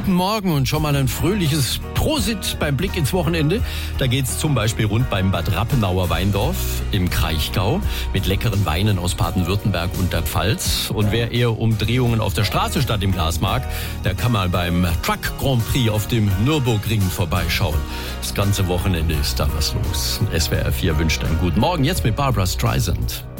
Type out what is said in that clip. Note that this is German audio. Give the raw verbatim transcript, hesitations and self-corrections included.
Guten Morgen und schon mal ein fröhliches Prosit beim Blick ins Wochenende. Da geht's zum Beispiel rund beim Bad Rappenauer Weindorf im Kraichgau mit leckeren Weinen aus Baden-Württemberg und der Pfalz. Und wer eher Umdrehungen auf der Straße statt im Glas mag, der kann mal beim Truck Grand Prix auf dem Nürburgring vorbeischauen. Das ganze Wochenende ist da was los. S W R vier wünscht einen guten Morgen, jetzt mit Barbra Streisand.